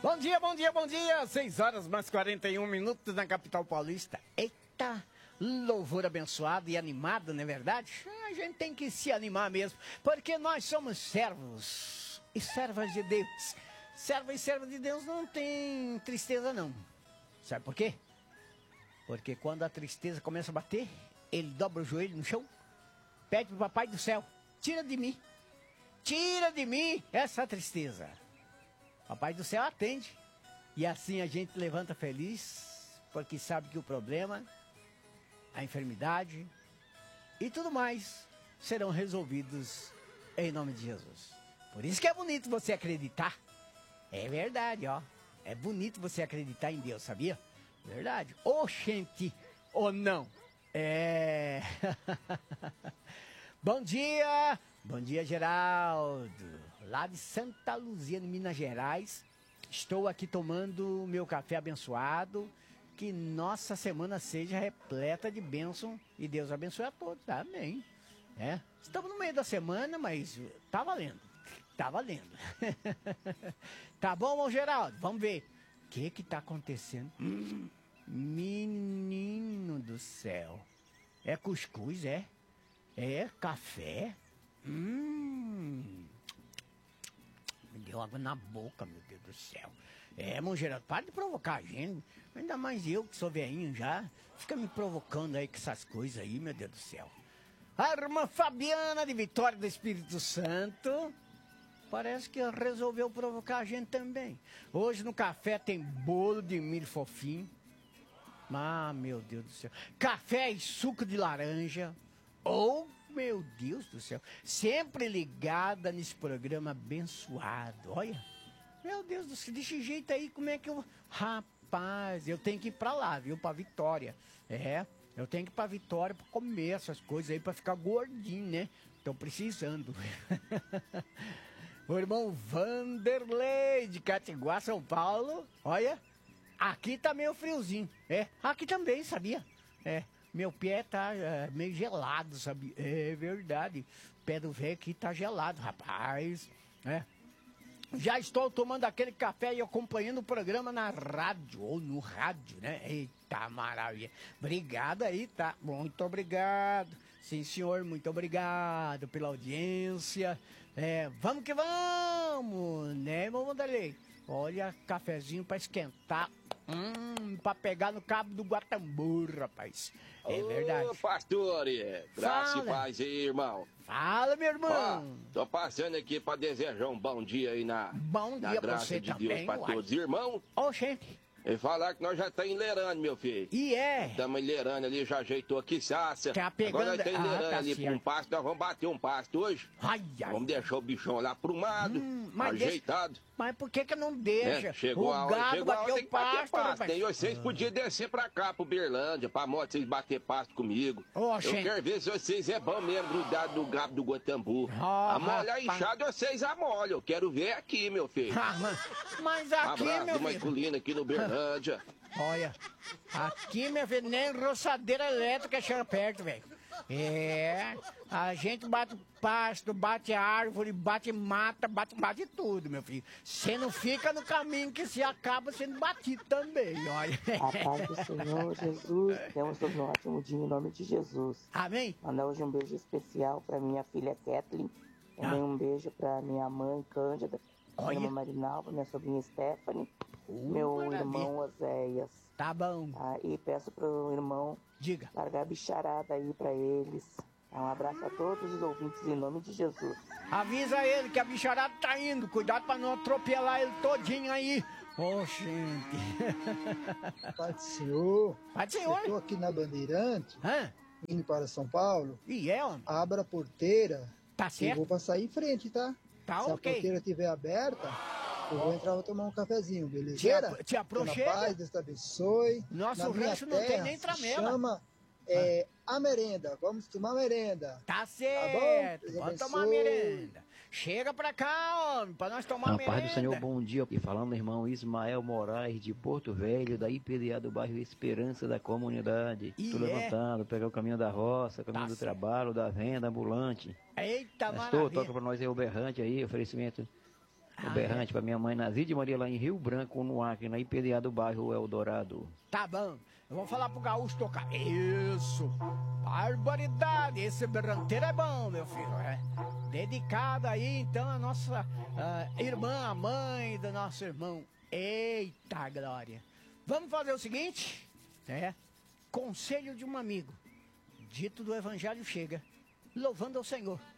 Bom dia, bom dia, bom dia. 6 horas mais 41 minutos na capital paulista. Eita, louvor abençoado e animado, não é verdade? A gente tem que se animar mesmo, porque nós somos servos e servas de Deus. Servo e serva de Deus não tem tristeza, não. Sabe por quê? Porque quando a tristeza começa a bater, ele dobra o joelho no chão, pede pro Papai do Céu, tira de mim essa tristeza. Papai do Céu atende, e assim a gente levanta feliz, porque sabe que o problema, a enfermidade e tudo mais serão resolvidos em nome de Jesus. Por isso que é bonito você acreditar. É verdade, ó. É bonito você acreditar em Deus, sabia? Verdade. Oxente, ou não? É. Bom dia Geraldo, lá de Santa Luzia, em Minas Gerais. Estou aqui tomando meu café abençoado, que nossa semana seja repleta de bênção e Deus abençoe a todos, amém. É, estamos no meio da semana, mas tá valendo, tá valendo. Tá bom, Geraldo? Vamos ver o que tá acontecendo. Menino do céu, é cuscuz, é? É café? Me deu água na boca, meu Deus do céu. É, irmão Geraldo, para de provocar a gente. Ainda mais eu que sou velhinho já. Fica me provocando aí com essas coisas aí, meu Deus do céu. A irmã Fabiana de Vitória do Espírito Santo parece que resolveu provocar a gente também. Hoje no café tem bolo de milho fofinho. Ah, meu Deus do céu. Café e suco de laranja. Oh, meu Deus do céu. Sempre ligada nesse programa abençoado. Olha. Meu Deus do céu. Desse jeito aí, como é que eu... Rapaz, eu tenho que ir pra lá, viu? Pra Vitória. É, eu tenho que ir pra Vitória pra comer essas coisas aí, pra ficar gordinho, né? Tô precisando. O irmão Vanderlei de Catiguá, São Paulo. Olha, aqui tá meio friozinho. É, aqui também, sabia? É. Meu pé tá meio gelado, sabe? É verdade. O pé do velho aqui tá gelado, rapaz. É. Já estou tomando aquele café e acompanhando o programa na rádio, ou no rádio, né? Eita, maravilha. Obrigado aí, tá? Muito obrigado. Sim, senhor, muito obrigado pela audiência. É, vamos que vamos, né, irmão Vanderlei? Olha, cafezinho pra esquentar. Pra pegar no cabo do Guatambu, rapaz. É verdade. Ô, pastor, graça e paz aí, irmão. Fala, meu irmão. Ó, tô passando aqui pra desejar um bom dia aí na graça de Deus pra todos. Irmão, gente. E falar que nós já estamos enlerando, meu filho. E é? Estamos enlerando ali, já ajeitou aqui, sácia. Tá pegando... Agora nós estamos enlerando tá ali certo. pra um pasto, nós vamos bater um pasto hoje. Vamos deixar o bichão lá aprumado, ajeitado. Mas por que não deixa? Chegou a hora, gado bateu tem que bater pasto. rapaz. E vocês podiam descer pra cá, pro Berlândia, pra moto, vocês bater pasto comigo. Eu quero ver se vocês é bom mesmo grudado no gabo do Guatambu. Amolhar inchado, vocês amolham. Eu quero ver aqui, meu filho. Mas aqui, abraço meu do Maiculina aqui no Berlândia. Olha, aqui, meu filho, nem roçadeira elétrica chega perto, velho. É, a gente bate pasto, bate árvore, bate mata, bate tudo, meu filho. Você não fica no caminho que você acaba sendo batido também, olha. A paz do Senhor Jesus, temos um ótimo dia em nome de Jesus. Amém. Mandar hoje um beijo especial para minha filha Kathleen. Também um beijo para minha mãe Cândida, minha irmã Marinalva, minha sobrinha Stephanie, meu irmão Oséias. Tá bom. E peço pro irmão largar a bicharada aí para eles. Um abraço a todos os ouvintes em nome de Jesus. Avisa ele que a bicharada tá indo. Cuidado para não atropelar ele todinho aí. Gente. Pai do Senhor. Pai do Senhor. Eu tô aqui na Bandeirante, indo para São Paulo. E é, homem? Abra a porteira. Tá certo. Eu vou passar em frente, tá? Tá Se ok. a porteira estiver aberta, eu vou entrar e vou tomar um cafezinho, beleza? Te aproxima. Paz, Deus te abençoe. Nosso rancho não tem nem tramela. Chama a merenda. Vamos tomar merenda. Tá certo. Tá bom? Vamos tomar merenda. Chega pra cá, homem, pra nós tomar merenda. Paz do Senhor, bom dia. E falando, irmão Ismael Moraes, de Porto Velho, da IPDA do bairro Esperança da Comunidade. Tô levantando, pegar o caminho da roça, o caminho do trabalho, da venda ambulante. Eita, maravilha. Toca pra nós aí o berrante aí, oferecimento. O berrante pra minha mãe Nazide Maria lá em Rio Branco, no Acre, na IPDA do bairro Eldorado. Tá bom. Eu vou falar pro gaúcho tocar. Isso. Barbaridade. Esse berranteiro é bom, meu filho. É. Dedicado aí, então, a nossa irmã, a mãe do nosso irmão. Eita, glória. Vamos fazer o seguinte? Conselho de um amigo. Dito do Evangelho chega. Louvando ao Senhor.